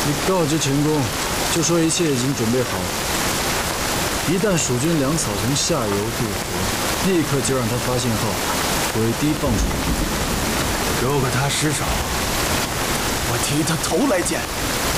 你告知陈公，就说一切已经准备好。一旦蜀军粮草从下游渡河，立刻就让他发信号，鬼堤放水。 如果他失手，我提他头来见。